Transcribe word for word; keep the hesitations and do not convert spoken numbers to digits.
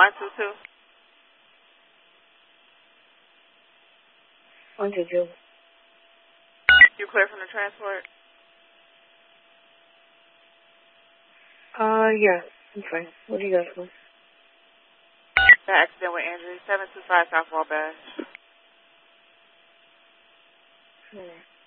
one two two. one two two. You clear from the transport? Uh, yeah, I'm fine. What do you guys want? The accident with injury, seven two five South Wall Bash. Hmm.